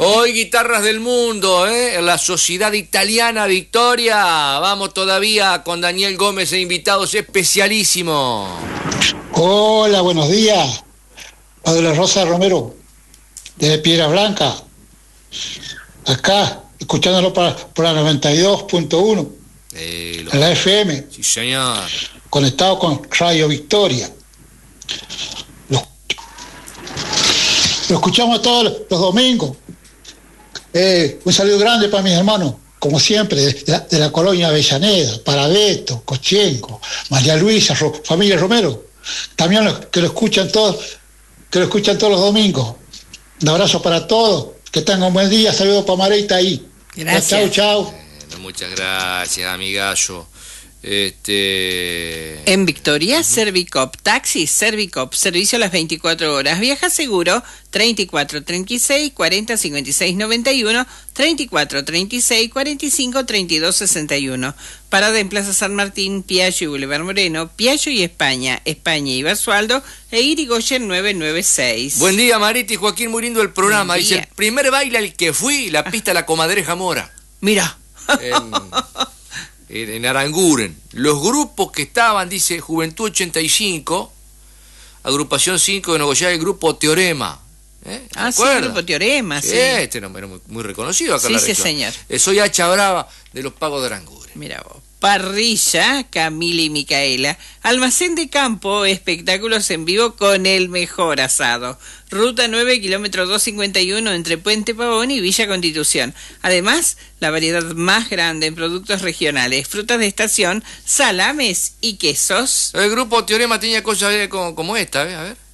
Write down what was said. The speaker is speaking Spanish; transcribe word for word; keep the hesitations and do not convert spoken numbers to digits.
Hoy Guitarras del Mundo, ¿eh? La Sociedad Italiana Victoria. Vamos todavía con Daniel Gómez e invitados especialísimos. Hola, buenos días. Padre Rosa Romero, desde Piedra Blanca. Acá, escuchándolo por, por la noventa y dos punto uno. Eh, lo... En la F M. Sí, señor. Conectado con Radio Victoria. Lo, lo escuchamos todos los, los domingos. Eh, un saludo grande para mis hermanos, como siempre, de la, de la colonia Avellaneda, para Beto, Cochenco, María Luisa, Ro, familia Romero. También los, que lo escuchan todos, que lo escuchan todos los domingos. Un abrazo para todos. Que tengan un buen día. Saludos para Marita ahí. Gracias. Chau, chau. Bueno, muchas gracias, amigallo. Este... En Victoria, Servicop Taxi, Servicop, servicio a las veinticuatro horas. Viaja seguro, treinta y cuatro, treinta y seis, cuarenta, cincuenta y seis, noventa y uno, treinta y cuatro, treinta y seis, cuarenta y cinco, treinta y dos, sesenta y uno. Parada en Plaza San Martín, Piaggio y Boulevard Moreno, Piaggio y España, España y Basualdo, e Irigoyen novecientos noventa y seis. Buen día, Marita y Joaquín Murindo del programa. Buen Dice, día. el primer baile al que fui, la pista La Comadreja Mora. Mira. En... en Aranguren. Los grupos que estaban, dice Juventud ochenta y cinco, Agrupación cinco de Nogoyá, el grupo Teorema. ¿Eh? Ah, sí, el grupo Teorema, sí. sí. Este era muy, muy reconocido acá sí, en la sí, región. señor. Eh, soy Hacha Brava de los Pagos de Aranguren. Mira vos. Parrilla, Camila y Micaela. Almacén de campo, espectáculos en vivo con el mejor asado. Ruta nueve, kilómetro doscientos cincuenta y uno entre Puente Pavón y Villa Constitución. Además, la variedad más grande en productos regionales, frutas de estación, salames y quesos. El grupo Teorema tenía cosas como, como esta, ¿eh? A ver.